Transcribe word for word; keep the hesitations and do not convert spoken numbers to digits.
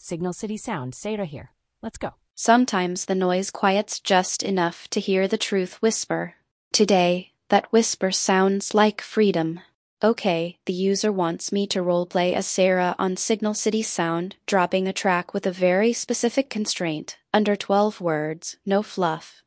Signal City Sound, Sarah here. Let's go. Sometimes the noise quiets just enough to hear the truth whisper. Today, that whisper sounds like freedom. Okay, the user wants me to roleplay as Sarah on Signal City Sound, dropping a track with a very specific constraint. Under twelve words, no fluff,